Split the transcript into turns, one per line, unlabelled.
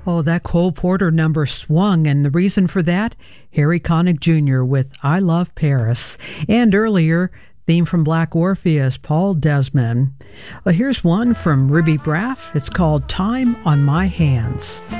Oh, that Cole Porter number swung, and the reason for that? Harry Connick Jr. with I Love Paris. And earlier, theme from Black Orpheus, Paul Desmond. Here's one from Ruby Braff. It's called Time on My Hands.